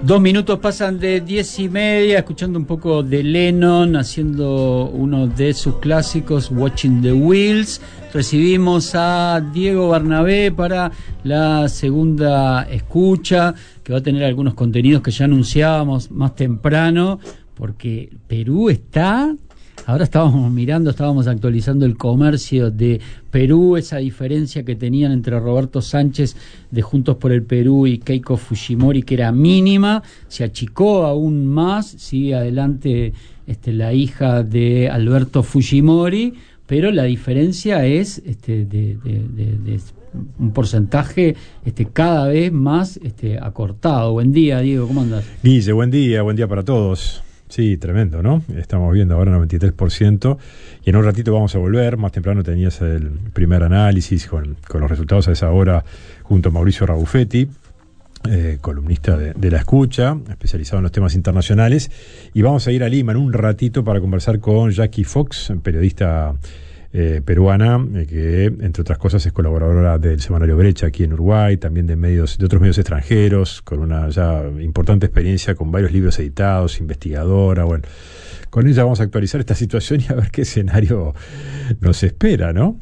2 minutos pasan de 10:30, escuchando un poco de Lennon, haciendo uno de sus clásicos, Watching the Wheels. Recibimos a Diego Barnabé para la segunda escucha, que va a tener algunos contenidos que ya anunciábamos más temprano, porque Perú está... Ahora estábamos actualizando el comercio de Perú, esa diferencia que tenían entre Roberto Sánchez de Juntos por el Perú y Keiko Fujimori, que era mínima, se achicó aún más, sigue adelante la hija de Alberto Fujimori, pero la diferencia es de un porcentaje cada vez más acortado. Buen día, Diego, ¿cómo andás? Guille, buen día para todos. Sí, tremendo, ¿no? Estamos viendo ahora 93%, y en un ratito vamos a volver. Más temprano tenías el primer análisis con los resultados a esa hora junto a Mauricio Rabuffetti, columnista de La Escucha, especializado en los temas internacionales, y vamos a ir a Lima en un ratito para conversar con Jackie Fox, periodista peruana, que entre otras cosas es colaboradora del semanario Brecha aquí en Uruguay, también de otros medios extranjeros, con una ya importante experiencia, con varios libros editados, investigadora. Bueno, con ella vamos a actualizar esta situación y a ver qué escenario nos espera, ¿no?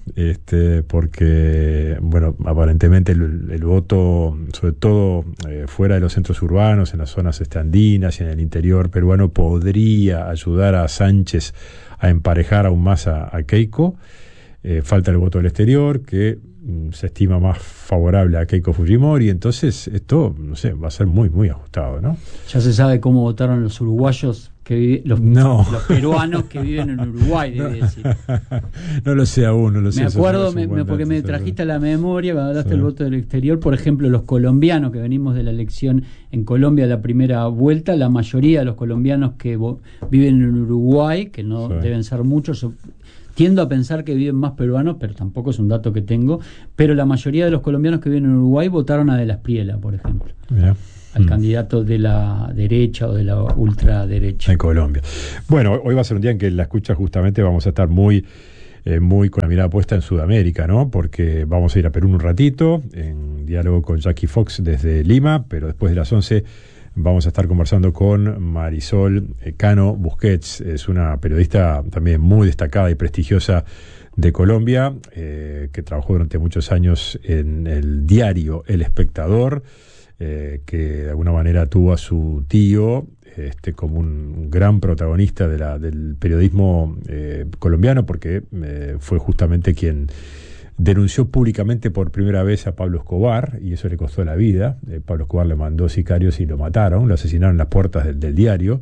Porque, bueno, aparentemente el voto, sobre todo fuera de los centros urbanos, en las zonas andinas y en el interior peruano, podría ayudar a Sánchez a emparejar aún más a Keiko. Falta el voto del exterior, que se estima más favorable a Keiko Fujimori. Entonces esto, no sé, va a ser muy, muy ajustado, ¿no? Ya se sabe cómo votaron los uruguayos, los peruanos que viven en Uruguay, debe decir. No lo sé aún, no lo sé. Me acuerdo, porque me trajiste a la memoria cuando hablaste del voto del exterior. Por ejemplo, los colombianos que venimos de la elección en Colombia, la primera vuelta, la mayoría de los colombianos que viven en Uruguay, que no deben ser muchos, tiendo a pensar que viven más peruanos, pero tampoco es un dato que tengo, pero la mayoría de los colombianos que viven en Uruguay votaron a De las Priela, por ejemplo. Mirá. Al candidato de la derecha o de la ultraderecha. En Colombia. Bueno, hoy va a ser un día en que en La Escucha justamente vamos a estar muy con la mirada puesta en Sudamérica, ¿no? Porque vamos a ir a Perú un ratito, en diálogo con Jackie Fox desde Lima, pero después de las 11 vamos a estar conversando con Marisol Cano Busquets. Es una periodista también muy destacada y prestigiosa de Colombia, que trabajó durante muchos años en el diario El Espectador, que de alguna manera tuvo a su tío como un gran protagonista del periodismo colombiano, porque fue justamente quien denunció públicamente por primera vez a Pablo Escobar, y eso le costó la vida. Pablo Escobar le mandó sicarios y lo mataron, lo asesinaron en las puertas del diario.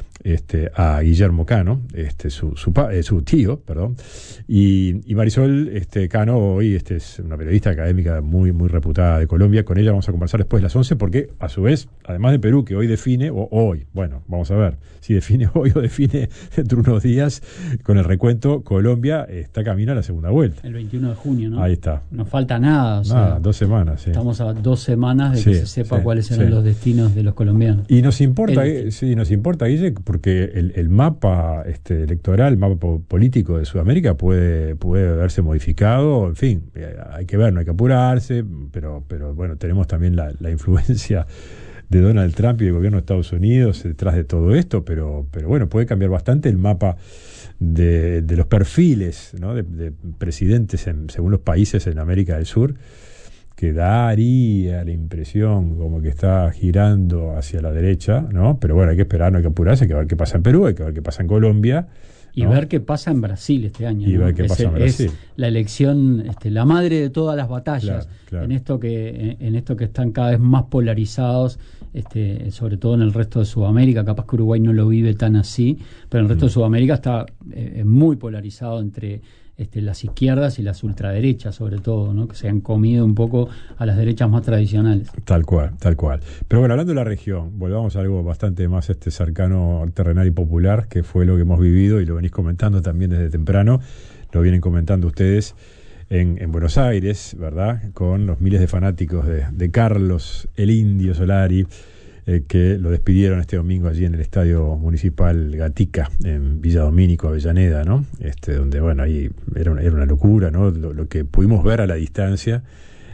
A Guillermo Cano, su tío, perdón, y Marisol Cano hoy es una periodista académica muy, muy reputada de Colombia. Con ella vamos a conversar después de las 11, porque a su vez, además de Perú, que hoy define, bueno, vamos a ver si define hoy o define dentro de unos días con el recuento, Colombia está camino a la segunda vuelta. El 21 de junio, ¿no? Ahí está. No falta nada. Nada, 2 semanas. Sí. Estamos a 2 semanas de que se sepa cuáles serán los destinos de los colombianos. Y nos importa, Guille, porque el mapa electoral, el mapa político de Sudamérica puede verse modificado. En fin, hay que ver, no hay que apurarse, pero bueno, tenemos también la influencia de Donald Trump y del gobierno de Estados Unidos detrás de todo esto, pero bueno, puede cambiar bastante el mapa de los perfiles, ¿no? de presidentes según los países en América del Sur, que daría la impresión como que está girando hacia la derecha, ¿no? Pero bueno, hay que esperar, no hay que apurarse, hay que ver qué pasa en Perú, hay que ver qué pasa en Colombia. Y ver qué pasa en Brasil este año. Y ver qué pasa en Brasil. Es la elección, la madre de todas las batallas. Claro. En esto que están cada vez más polarizados, sobre todo en el resto de Sudamérica. Capaz que Uruguay no lo vive tan así, pero en el resto de Sudamérica está muy polarizado entre las izquierdas y las ultraderechas, sobre todo, ¿no? Que se han comido un poco a las derechas más tradicionales. Tal cual. Pero bueno, hablando de la región, volvamos a algo bastante más cercano, terrenal y popular, que fue lo que hemos vivido y lo venís comentando también desde temprano. Lo vienen comentando ustedes en Buenos Aires, ¿verdad? Con los miles de fanáticos de Carlos el Indio Solari, que lo despidieron este domingo allí en el Estadio Municipal Gatica, en Villa Domínico, Avellaneda, ¿no? Donde, bueno, ahí era una locura, ¿no? Lo que pudimos ver a la distancia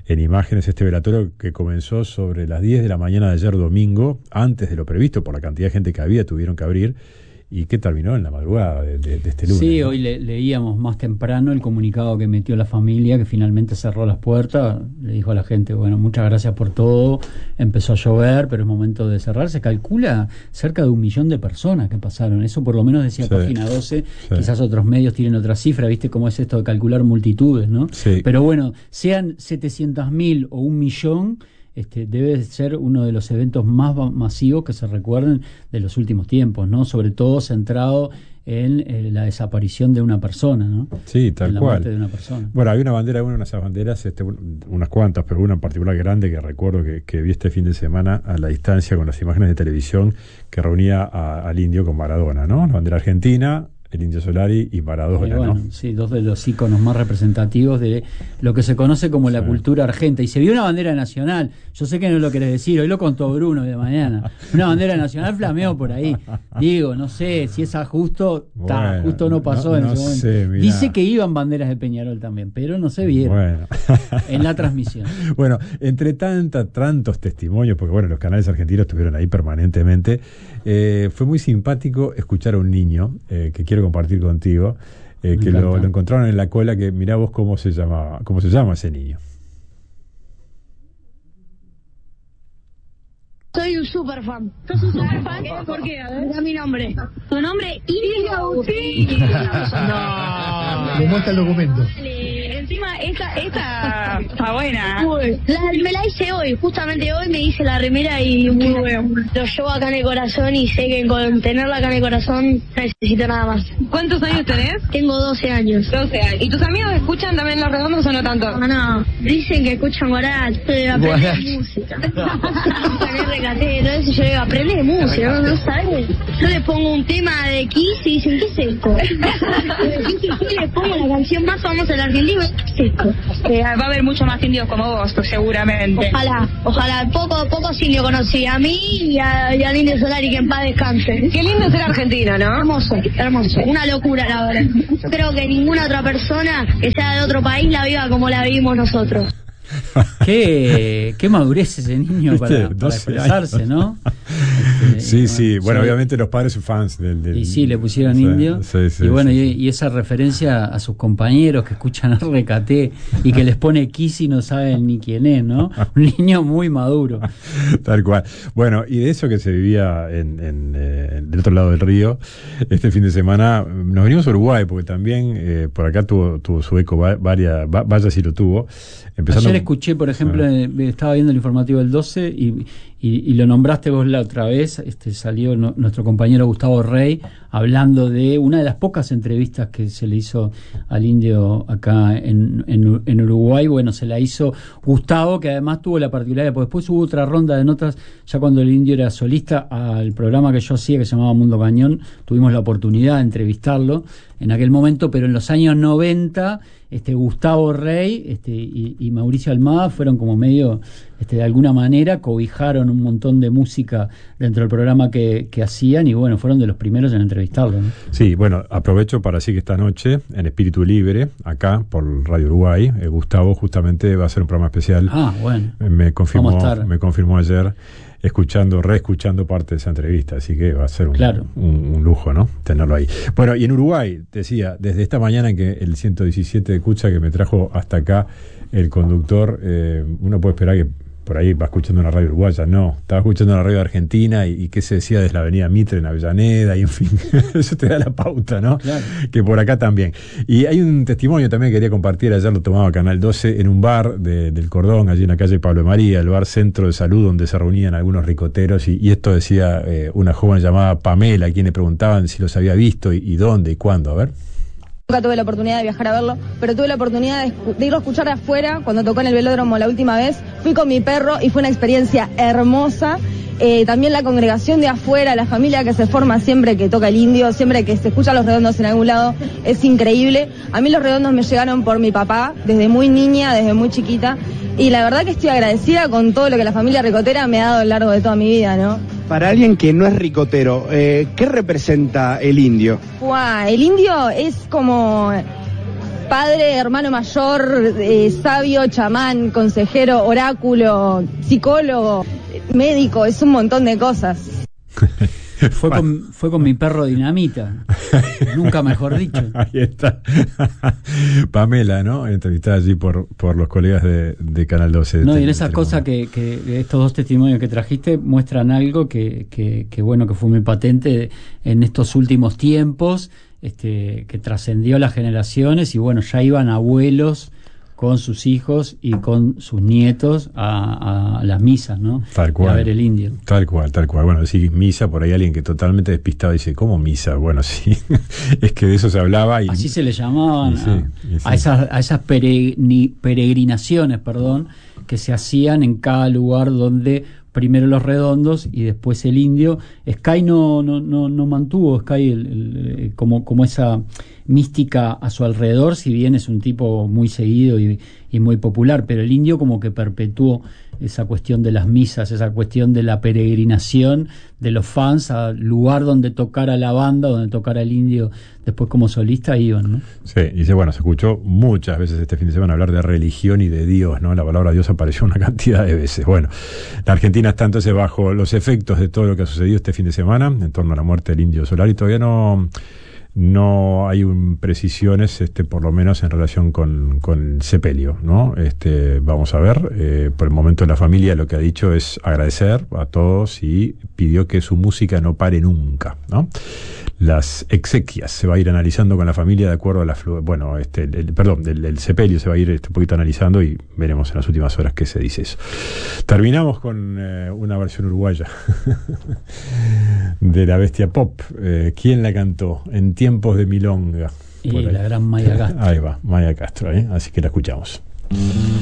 en imágenes este velatorio que comenzó sobre las 10 de la mañana de ayer domingo, antes de lo previsto por la cantidad de gente que había, tuvieron que abrir, y que terminó en la madrugada de este lunes. Sí, ¿no? hoy leíamos más temprano el comunicado que metió la familia, que finalmente cerró las puertas, le dijo a la gente, bueno, muchas gracias por todo, empezó a llover, pero es momento de cerrar. Se calcula cerca de 1 millón de personas que pasaron, eso por lo menos decía Página 12, quizás otros medios tienen otra cifra, viste cómo es esto de calcular multitudes, ¿no? Sí. Pero bueno, sean 700.000 o 1 millón, debe ser uno de los eventos más masivos que se recuerden de los últimos tiempos, ¿no? Sobre todo centrado en la desaparición de una persona, ¿no? Sí, tal en la cual. muerte de una persona. Bueno, había una bandera, una de esas banderas, unas cuantas, pero una en particular grande que recuerdo que vi este fin de semana a la distancia con las imágenes de televisión que reunía al indio con Maradona, ¿no? La bandera argentina, el Indio Solari y Maradona, bueno, ¿no? Sí, dos de los íconos más representativos de lo que se conoce como la cultura argenta. Y se vio una bandera nacional. Yo sé que no lo querés decir, hoy lo contó Bruno de mañana. Una bandera nacional flameó por ahí. Digo, no sé si es justo, bueno, justo no pasó en ese momento. Sé, dice que iban banderas de Peñarol también, pero no se vieron en la transmisión. Bueno, entre tantos testimonios, porque bueno, los canales argentinos estuvieron ahí permanentemente, fue muy simpático escuchar a un niño que quiero compartir contigo, que lo encontraron en la cola, que mirá vos cómo se llama ese niño. Soy un super fan. ¿Sos un super fan? ¿Por qué? A ver. Mira mi nombre. Tu nombre, Indio Agustín. No. Le muestra el documento. Encima, esta está buena. Me la hice hoy, justamente hoy me hice la remera y muy bueno. Lo llevo acá en el corazón y sé que con tenerla acá en el corazón no necesito nada más. ¿Cuántos años tenés? Tengo 12 años. 12 años. ¿Y tus amigos escuchan también Los Redondos o no tanto? No, dicen que escuchan Guaracha, aprender música. Entonces yo digo, aprende música, no sabes. Yo les pongo un tema de Kiss y dicen, ¿qué es esto? Y les pongo la canción más famosa de la Argentina, ¿qué es esto? Va a haber mucho más indios como vos, pues, seguramente. Ojalá, pocos indios conocí, a mí y al Indio Solari, que en paz descanse. Qué lindo ser argentino, ¿no? Hermoso, una locura la verdad. Creo que ninguna otra persona que sea de otro país la viva como la vivimos nosotros. Qué madurez ese niño para expresarse, años. ¿No? Sí. Bueno, obviamente los padres son fans del y sí, le pusieron indio. Sí, y bueno, y esa referencia a sus compañeros que escuchan RKT y que les pone Kiss y no saben ni quién es, ¿no? Un niño muy maduro. Tal cual. Bueno, y de eso que se vivía del otro lado del río, este fin de semana nos venimos a Uruguay, porque también por acá tuvo su eco, vaya si lo tuvo. Ayer escuché, por ejemplo, estaba viendo el informativo del 12 y lo nombraste vos la otra vez, salió nuestro compañero Gustavo Rey hablando de una de las pocas entrevistas que se le hizo al indio acá en Uruguay. Bueno, se la hizo Gustavo, que además tuvo la particularidad, porque después hubo otra ronda de notas, ya cuando el indio era solista, al programa que yo hacía, que se llamaba Mundo Cañón, tuvimos la oportunidad de entrevistarlo en aquel momento, pero en los años 90... Gustavo Rey y Mauricio Almada fueron como medio, de alguna manera, cobijaron un montón de música dentro del programa que hacían y bueno, fueron de los primeros en entrevistarlo, ¿no? Sí, bueno, aprovecho para decir que esta noche, en Espíritu Libre, acá por Radio Uruguay, Gustavo justamente va a hacer un programa especial. Bueno. Me confirmó ayer, reescuchando parte de esa entrevista, así que va a ser un lujo, ¿no? Tenerlo ahí. Bueno, y en Uruguay, decía, desde esta mañana en que el 117 de Cucha que me trajo hasta acá el conductor, uno puede esperar que por ahí va escuchando una radio uruguaya, no, estaba escuchando una radio argentina y qué se decía desde la avenida Mitre en Avellaneda y en fin, eso te da la pauta, ¿no? Claro. Que por acá también. Y hay un testimonio también que quería compartir, ayer lo tomaba Canal 12 en un bar del Cordón, allí en la calle Pablo de María, el bar Centro de Salud donde se reunían algunos ricoteros y esto decía una joven llamada Pamela, a quien le preguntaban si los había visto y dónde y cuándo, a ver. Nunca tuve la oportunidad de viajar a verlo, pero tuve la oportunidad de irlo a escuchar de afuera cuando tocó en el velódromo la última vez. Fui con mi perro y fue una experiencia hermosa. También la congregación de afuera, la familia que se forma siempre que toca el indio, siempre que se escuchan Los Redondos en algún lado, es increíble. A mí Los Redondos me llegaron por mi papá, desde muy niña, desde muy chiquita, y la verdad que estoy agradecida con todo lo que la familia ricotera me ha dado a lo largo de toda mi vida, ¿no? Para alguien que no es ricotero, ¿qué representa el indio? El indio es como padre, hermano mayor, sabio, chamán, consejero, oráculo, psicólogo, médico, es un montón de cosas. Fue con mi perro Dinamita. Nunca mejor dicho. Ahí está. Pamela, ¿no? Entrevistada allí por los colegas de Canal 12. No, y en esas cosas que estos dos testimonios que trajiste muestran algo que bueno, que fue muy patente en estos últimos tiempos, que trascendió las generaciones y bueno, ya iban abuelos con sus hijos y con sus nietos a las misas, ¿no? Tal cual. A ver el indio. Tal cual. Bueno, decir misa, por ahí alguien que totalmente despistado dice, ¿cómo misa? Bueno, sí, es que de eso se hablaba. Y así se le llamaban sí. a esas peregrinaciones, que se hacían en cada lugar donde primero los redondos y después el indio. Sky no mantuvo como esa mística a su alrededor, si bien es un tipo muy seguido y muy popular, pero el indio como que perpetuó esa cuestión de las misas, esa cuestión de la peregrinación de los fans al lugar donde tocara la banda, donde tocara el indio después como solista, iban, ¿no? Sí, y dice, bueno, se escuchó muchas veces este fin de semana hablar de religión y de Dios, ¿no? La palabra Dios apareció una cantidad de veces. Bueno, la Argentina está entonces bajo los efectos de todo lo que ha sucedido este fin de semana en torno a la muerte del Indio Solari. Todavía no hay precisiones, por lo menos en relación con el sepelio, ¿no? Vamos a ver, por el momento la familia lo que ha dicho es agradecer a todos y pidió que su música no pare nunca, ¿no? Las exequias se va a ir analizando con la familia de acuerdo a la el sepelio se va a ir un poquito analizando y veremos en las últimas horas qué se dice eso. Terminamos con una versión uruguaya de La Bestia Pop. ¿Quién la cantó? En tiempos de milonga. Y la gran Maya Castro. Ahí va, Maya Castro, así que la escuchamos.